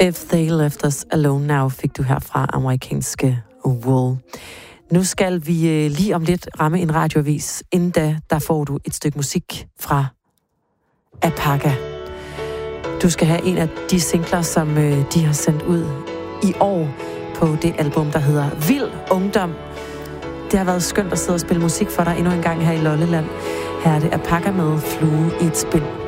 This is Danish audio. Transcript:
If They Left Us Alone Now fik du her fra amerikanske Wool. Nu skal vi lige om lidt ramme en radioavis. Inden da, der får du et stykke musik fra Apaka. Du skal have en af de singler, som de har sendt ud i år på det album, der hedder Vild Ungdom. Det har været skønt at sidde og spille musik for dig endnu en gang her i Lolleland. Her er det Apaka med Flue i et spind.